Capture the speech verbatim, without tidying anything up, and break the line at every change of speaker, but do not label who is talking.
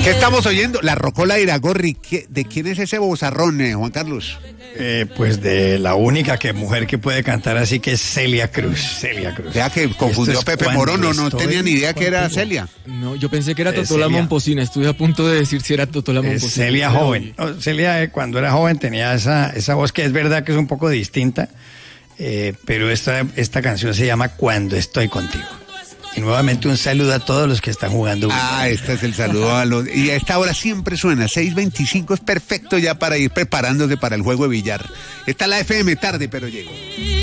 ¿Qué estamos oyendo? La Rocola de Iragorri. ¿De quién es ese bozarrón, eh, Juan Carlos?
Eh, pues de la única que mujer que puede cantar así, que es Celia Cruz. Celia Cruz.
Vea que confundió a Pepe Moro, no, no tenía ni idea que era Celia.
No, yo pensé que era Totola Momposina, estuve a punto de decir si era Totola Momposina.
Celia joven. No, Celia eh, cuando era joven tenía esa, esa voz que es verdad que es un poco distinta, eh, pero esta, esta canción se llama Cuando Estoy Contigo. Y nuevamente un saludo a todos los que están jugando.
Ah, este es el saludo a los... Y a esta hora siempre suena, seis veinticinco es perfecto ya para ir preparándose para el juego de billar. Está la F M tarde, pero llego.